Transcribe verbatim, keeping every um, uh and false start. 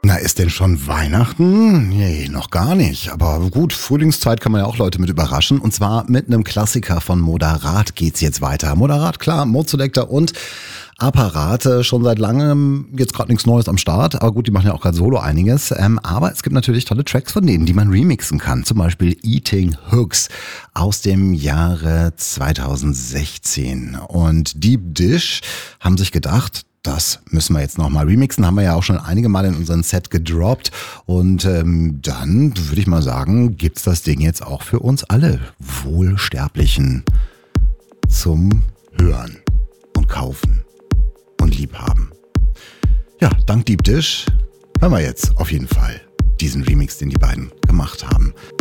Na, ist denn schon Weihnachten? Nee, noch gar nicht. Aber gut, Frühlingszeit kann man ja auch Leute mit überraschen. Und zwar mit einem Klassiker von Moderat geht's jetzt weiter. Moderat, klar, Mode Selector und Apparat. Äh, Schon seit langem jetzt gerade nichts Neues am Start. Aber gut, die machen ja auch gerade solo einiges. Ähm, aber es gibt natürlich tolle Tracks von denen, die man remixen kann. Zum Beispiel Eating Hooks aus dem Jahre zweitausendsechzehn. Und Deep Dish haben sich gedacht, das müssen wir jetzt nochmal remixen, haben wir ja auch schon einige Mal in unserem Set gedroppt. Und ähm, dann würde ich mal sagen, gibt's das Ding jetzt auch für uns alle Wohlsterblichen zum Hören und Kaufen und Liebhaben. Ja, dank Deep Dish hören wir jetzt auf jeden Fall diesen Remix, den die beiden gemacht haben.